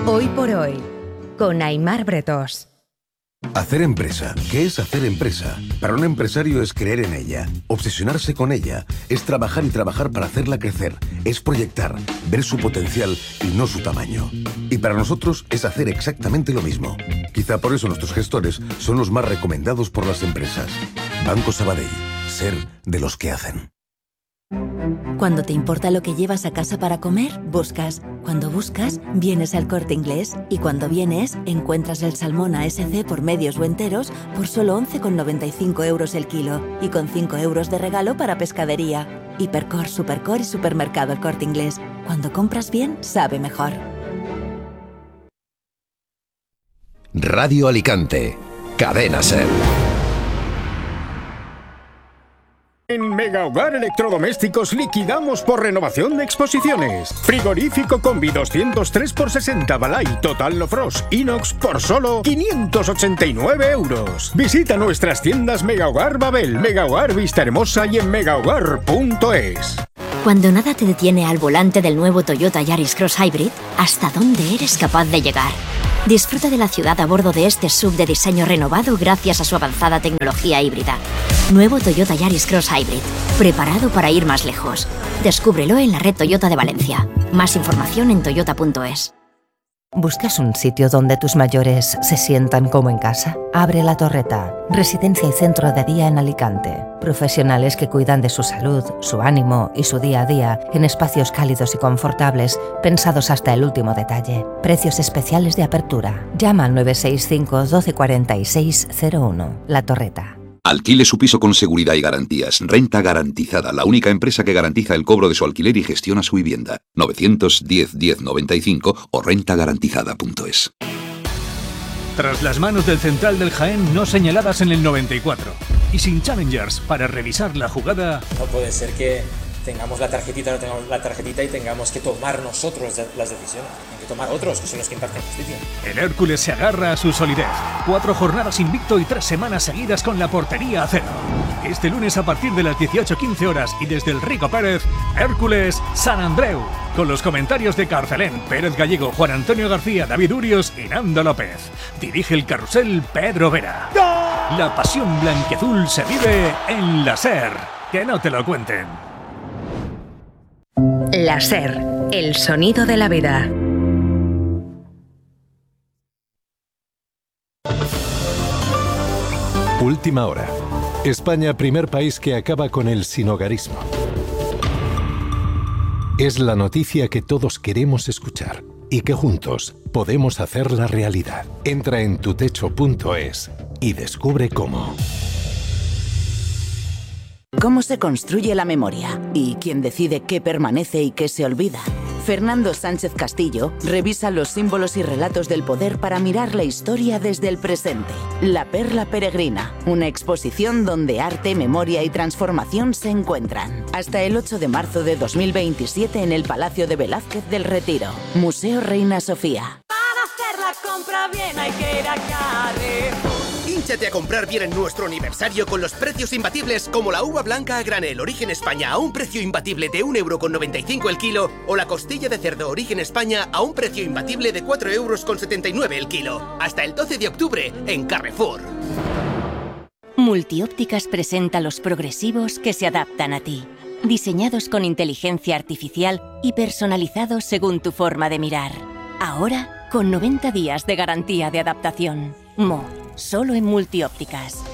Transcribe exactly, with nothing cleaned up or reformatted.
Hoy por hoy, con Aimar Bretós. Hacer empresa. ¿Qué es hacer empresa? Para un empresario es creer en ella, obsesionarse con ella, es trabajar y trabajar para hacerla crecer, es proyectar, ver su potencial y no su tamaño. Y para nosotros es hacer exactamente lo mismo. Quizá por eso nuestros gestores son los más recomendados por las empresas. Banco Sabadell. Ser de los que hacen. Cuando te importa lo que llevas a casa para comer, buscas. Cuando buscas, vienes al Corte Inglés. Y cuando vienes, encuentras el salmón A S C por medios o enteros por solo once con noventa y cinco euros el kilo. Y con cinco euros de regalo para pescadería. Hipercor, Supercor y Supermercado El Corte Inglés. Cuando compras bien, sabe mejor. Radio Alicante. Cadena SER. En Mega Hogar Electrodomésticos liquidamos por renovación de exposiciones. Frigorífico Combi doscientos tres por sesenta Balay Total No Frost Inox por solo quinientos ochenta y nueve euros. Visita nuestras tiendas Mega Hogar Babel, Mega Hogar Vista Hermosa y en megahogar punto es. Cuando nada te detiene al volante del nuevo Toyota Yaris Cross Hybrid, ¿hasta dónde eres capaz de llegar? Disfruta de la ciudad a bordo de este S U V de diseño renovado gracias a su avanzada tecnología híbrida. Nuevo Toyota Yaris Cross Hybrid, preparado para ir más lejos. Descúbrelo en la red Toyota de Valencia. Más información en toyota punto es. ¿Buscas un sitio donde tus mayores se sientan como en casa? Abre La Torreta, residencia y centro de día en Alicante. Profesionales que cuidan de su salud, su ánimo y su día a día en espacios cálidos y confortables, pensados hasta el último detalle. Precios especiales de apertura. Llama al nueve seis cinco, uno dos cuatro seis cero uno. La Torreta. Alquile su piso con seguridad y garantías. Renta Garantizada, la única empresa que garantiza el cobro de su alquiler y gestiona su vivienda. novecientos diez, diez noventa y cinco o renta garantizada punto es. Tras las manos del central del Jaén no señaladas en el noventa y cuatro. Y sin challengers para revisar la jugada. No puede ser que tengamos la tarjetita, no tengamos la tarjetita y tengamos que tomar nosotros las decisiones. Hay que tomar otros, que son los que imparten justicia. El Hércules se agarra a su solidez. Cuatro jornadas invicto y tres semanas seguidas con la portería a cero. Este lunes a partir de las dieciocho quince horas y desde el Rico Pérez, Hércules San Andreu. Con los comentarios de Carcelén, Pérez Gallego, Juan Antonio García, David Urios y Nando López. Dirige el carrusel Pedro Vera. ¡Gol! La pasión blanquiazul se vive en la SER. Que no te lo cuenten. La SER, el sonido de la vida. Última hora. España, primer país que acaba con el sinhogarismo. Es la noticia que todos queremos escuchar y que juntos podemos hacerla realidad. Entra en tutecho punto es y descubre cómo. ¿Cómo se construye la memoria? ¿Y quién decide qué permanece y qué se olvida? Fernando Sánchez Castillo revisa los símbolos y relatos del poder para mirar la historia desde el presente. La Perla Peregrina, una exposición donde arte, memoria y transformación se encuentran. Hasta el ocho de marzo de dos mil veintisiete en el Palacio de Velázquez del Retiro. Museo Reina Sofía. Para hacer la compra bien hay que ir a Carrefour. Hínchate a comprar bien en nuestro aniversario con los precios imbatibles como la uva blanca a granel Origen España a un precio imbatible de un euro con noventa y cinco el kilo o la costilla de cerdo Origen España a un precio imbatible de cuatro euros con setenta y nueve el kilo. Hasta el doce de octubre en Carrefour. Multiópticas presenta los progresivos que se adaptan a ti. Diseñados con inteligencia artificial y personalizados según tu forma de mirar. Ahora con noventa días de garantía de adaptación. Mo. Solo en Multiópticas.